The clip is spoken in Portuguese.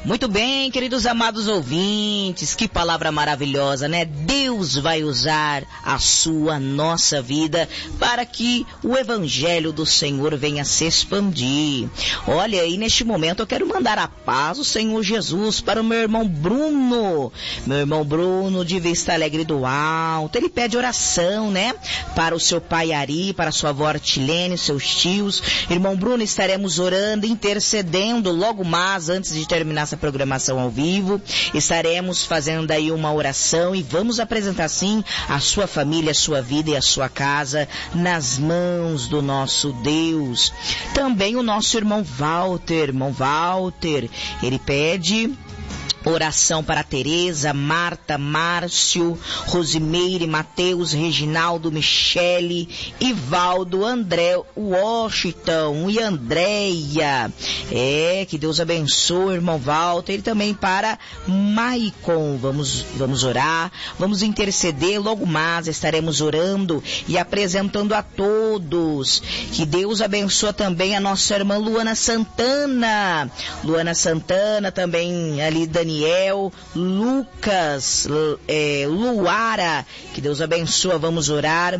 Muito bem, queridos amados ouvintes, que palavra maravilhosa, né? Deus vai usar a sua, nossa vida para que o evangelho do Senhor venha se expandir. Olha, e neste momento eu quero mandar a paz do Senhor Jesus para o meu irmão Bruno. Meu irmão Bruno de Vista Alegre do Alto, ele pede oração, né? Para o seu pai Ari, para a sua avó Artilene, seus tios. Irmão Bruno, estaremos orando, intercedendo logo mais, antes de terminar essa programação ao vivo, estaremos fazendo aí uma oração e vamos apresentar sim a sua família, a sua vida e a sua casa nas mãos do nosso Deus. Também o nosso irmão Walter, ele pede oração para Tereza, Marta, Márcio, Rosimeire, Mateus, Reginaldo, Michele, Ivaldo, André, Washington e Andréia. Que Deus abençoe, irmão Walter. E também para Maicon. Vamos orar, vamos interceder. Logo mais estaremos orando e apresentando a todos. Que Deus abençoe também a nossa irmã Luana Santana. Também ali Daniel, Lucas, Luara, que Deus abençoe, vamos orar.